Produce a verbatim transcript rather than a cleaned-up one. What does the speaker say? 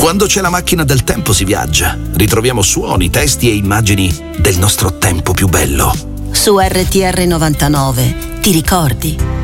Quando c'è la macchina del tempo si viaggia. Ritroviamo suoni, testi e immagini del nostro tempo più bello. Su R T R novantanove, ti ricordi?